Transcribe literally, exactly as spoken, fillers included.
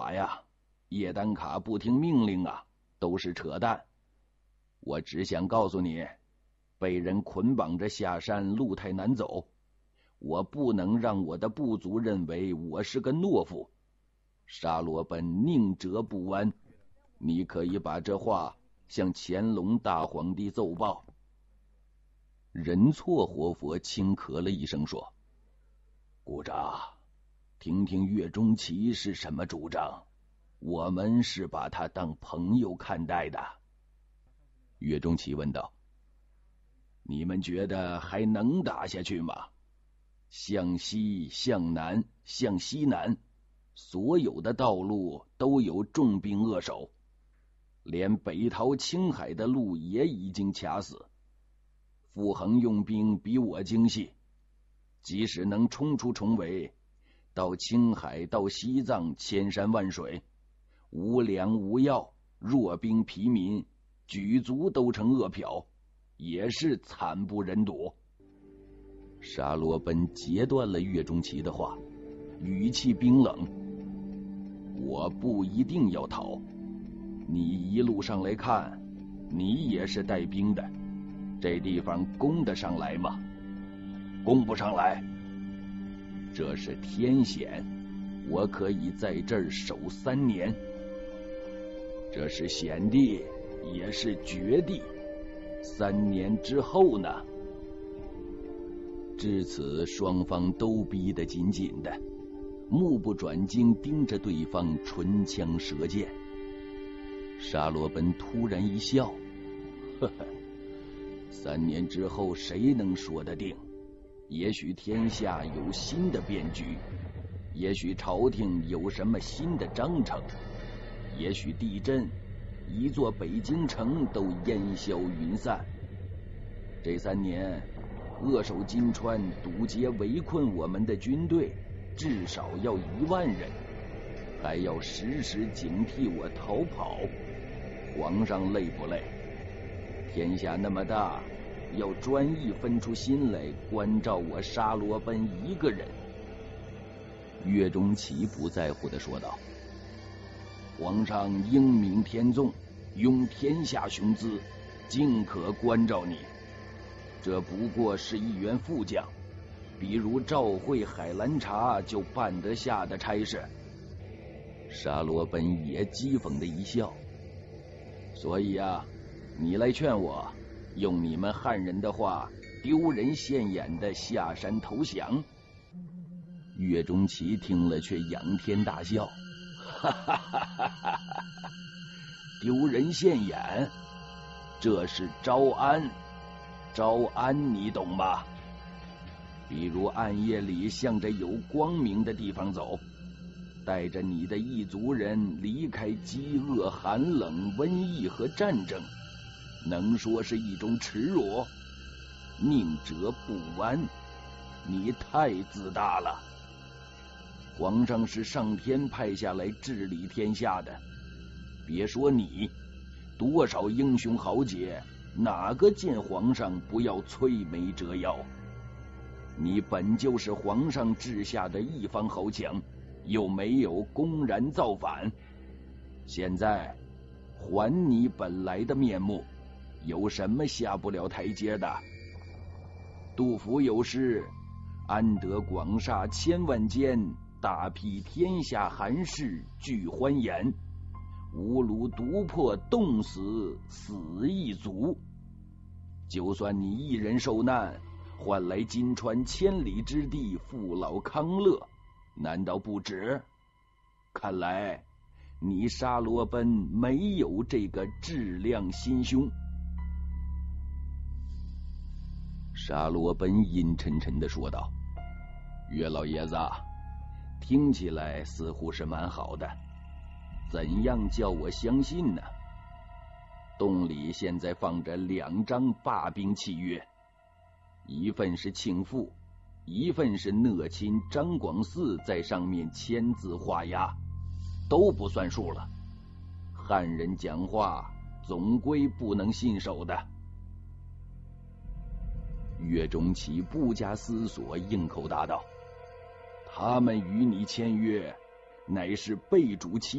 法呀？叶丹卡不听命令啊，都是扯淡。我只想告诉你，被人捆绑着下山路太难走，我不能让我的部族认为我是个懦夫。沙罗本宁折不弯，你可以把这话向乾隆大皇帝奏报。仁措活佛轻咳了一声说：股长，听听岳钟琪是什么主张，我们是把他当朋友看待的。岳钟琪问道：你们觉得还能打下去吗？向西、向南、向西南，所有的道路都有重兵扼守，连北逃青海的路也已经卡死。傅恒用兵比我精细，即使能冲出重围，到青海到西藏千山万水，无粮无药，弱兵疲民，举族都成饿殍，也是惨不忍睹。沙罗奔截断了岳钟琪的话，语气冰冷：我不一定要逃，你一路上来看，你也是带兵的，这地方攻得上来吗？攻不上来。这是天险，我可以在这儿守三年。这是险地，也是绝地，三年之后呢？至此，双方都逼得紧紧的，目不转睛盯着对方，唇枪舌剑。沙罗奔突然一笑：呵呵，三年之后谁能说得定？也许天下有新的变局，也许朝廷有什么新的章程，也许地震，一座北京城都烟消云散。这三年，扼守金川、堵截围困我们的军队至少要一万人，还要时时警惕我逃跑。皇上累不累？天下那么大，要专一分出心来关照我沙罗奔一个人。岳钟琪不在乎地说道：皇上英明天纵，拥天下雄姿，尽可关照你。这不过是一员副将，比如赵会、海兰察就办得下的差事。沙罗奔也讥讽的一笑：所以啊，你来劝我，用你们汉人的话，丢人现眼的下山投降。岳钟琪听了却仰天大笑：哈哈哈哈哈！丢人现眼，这是招安。招安你懂吗？比如暗夜里向着有光明的地方走，带着你的一族人离开饥饿、寒冷、瘟疫和战争，能说是一种耻辱？宁折不弯，你太自大了。皇上是上天派下来治理天下的，别说你，多少英雄豪杰，哪个见皇上不要摧眉折腰？你本就是皇上治下的一方豪强，又没有公然造反，现在还你本来的面目，有什么下不了台阶的？杜甫有诗：安得广厦千万间，大庇天下寒士俱欢颜。吾庐独破冻死死亦足。就算你一人受难，换来金川千里之地父老康乐，难道不值？看来你沙罗奔没有这个质量心胸。沙罗奔阴沉沉地说道：岳老爷子，听起来似乎是蛮好的，怎样叫我相信呢？洞里现在放着两张罢兵契约，一份是庆父，一份是讷亲张广嗣在上面签字画押，都不算数了。汉人讲话总归不能信守的。岳钟琪不加思索应口答道：他们与你签约，乃是被主期